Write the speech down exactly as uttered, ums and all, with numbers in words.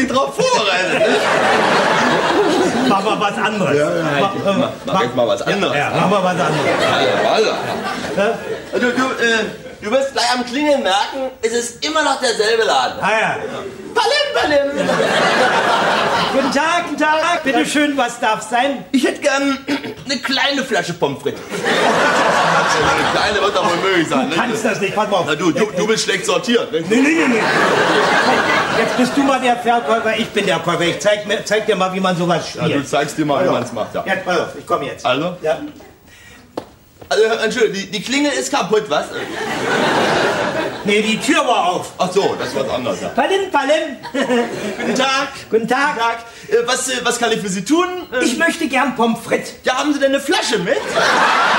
unbedingt drauf vorbereitet. Mach mal was anderes. Ja, ja. Mach, Mach, mach, mach jetzt mal was anderes. Ja, mach mal was anderes. Also, also. Du, du, äh, du wirst gleich am Klingeln merken, es ist immer noch derselbe Laden. Ah ja. Palim, palim. Guten Tag, guten Tag. Bitte schön, was darf sein? Ich hätte gern eine kleine Flasche Pommes frites. Eine kleine wird doch wohl möglich sein. Du kannst das nicht, pass mal auf. Na, du, du, du bist schlecht sortiert. Ne? Nee, nee, nee, nee. Jetzt bist du mal der Verkäufer, ich bin der Käufer. Ich zeig, mir, zeig dir mal, wie man sowas spielt. Ja, du zeigst dir mal, wie man es macht. Ja. Jetzt, pass auf, ich komm jetzt. Also? Ja. Also, Entschuldigung, die, die Klingel ist kaputt, was? Nee, die Tür war auf. Ach so, das ist was anderes. Ja. Palim, palim. Guten Tag. Guten Tag. Guten Tag. Äh, was, äh, was kann ich für Sie tun? Ähm, Ich möchte gern Pommes frites. Ja, haben Sie denn eine Flasche mit?